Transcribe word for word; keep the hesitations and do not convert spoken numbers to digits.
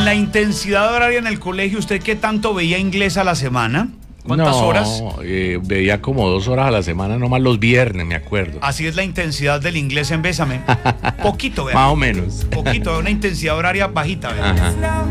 En la intensidad horaria en el colegio, ¿usted qué tanto veía inglés a la semana? ¿Cuántas no, horas? Eh, veía como dos horas a la semana, nomás los viernes, me acuerdo. Así es la intensidad del inglés en Bésame. Poquito, vea. Más o menos. Poquito, una intensidad horaria bajita, vea. Ajá.